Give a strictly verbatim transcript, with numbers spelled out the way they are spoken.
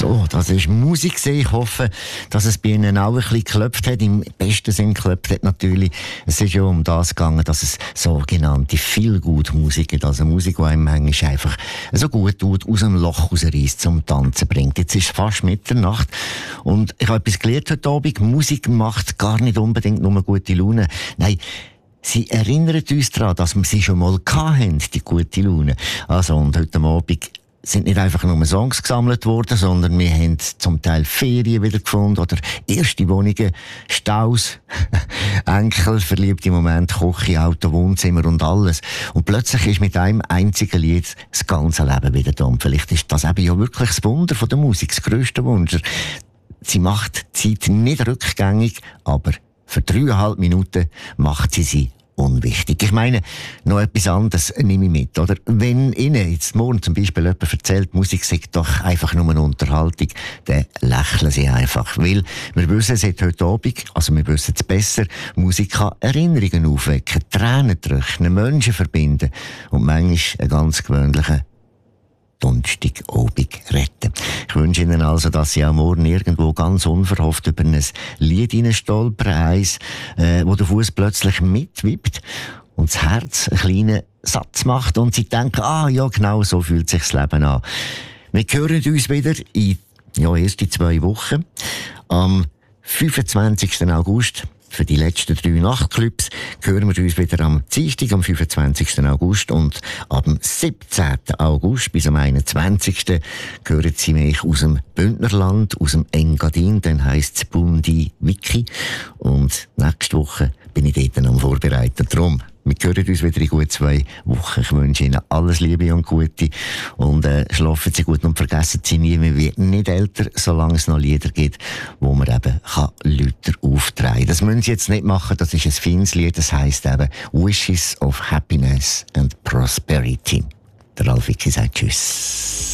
So, das ist Musik gewesen. Ich hoffe, dass es bei Ihnen auch ein bisschen geklopft hat. Im besten Sinn geklopft hat natürlich. Es ist ja um das gegangen, dass es sogenannte Feel-Good-Musik gibt. Also Musik, die einem manchmal einfach so gut tut, aus dem Loch rausreißt, zum Tanzen bringt. Jetzt ist es fast Mitternacht und ich habe etwas gelernt heute Abend. Musik macht gar nicht unbedingt nur gute Laune. Nein, sie erinnert uns daran, dass wir sie schon mal hatten, die gute Laune. Also, und heute Abend sind nicht einfach nur Songs gesammelt worden, sondern wir haben zum Teil Ferien wieder gefunden oder erste Wohnungen, Staus, Enkel, verliebte Momente, Küche, Auto, Wohnzimmer und alles. Und plötzlich ist mit einem einzigen Lied das ganze Leben wieder da. Und vielleicht ist das eben ja wirklich das Wunder von der Musik, das grösste Wunder. Sie macht die Zeit nicht rückgängig, aber für dreieinhalb Minuten macht sie sie unwichtig. Ich meine, noch etwas anderes nehme ich mit, oder? Wenn Ihnen jetzt morgen zum Beispiel jemand erzählt, Musik sei doch einfach nur eine Unterhaltung, dann lächeln Sie einfach. Weil wir wissen seit heute Abend, also wir wissen es besser, Musik kann Erinnerungen aufwecken, Tränen trocknen, Menschen verbinden und manchmal einen ganz gewöhnlichen Donnerstagabend retten. Ich wünsche Ihnen also, dass Sie auch morgen irgendwo ganz unverhofft über ein Lied hineinstolpern, eins, äh, wo der Fuß plötzlich mitwippt und das Herz einen kleinen Satz macht und Sie denken, ah ja, genau so fühlt sich das Leben an. Wir hören uns wieder in, ja, erst in zwei Wochen, am fünfundzwanzigsten August. Für die letzten drei Nachtclubs hören wir uns wieder am Dienstag, am fünfundzwanzigsten August und ab dem siebzehnten August bis am einundzwanzigsten hören Sie mich aus dem Bündnerland, aus dem Engadin, dann heisst es Bundi Wiki. Und nächste Woche bin ich dort am Vorbereiten. Darum, wir hören uns wieder in gut zwei Wochen. Ich wünsche Ihnen alles Liebe und Gute. Und äh, schlafen Sie gut und vergessen Sie nie, wir werden nicht älter, solange es noch Lieder gibt, wo man eben kann Leute auftreiben kann. Das müssen Sie jetzt nicht machen, das ist ein feines Lied, das heisst eben Wishes of Happiness and Prosperity. Der Ralf Wicki sagt Tschüss.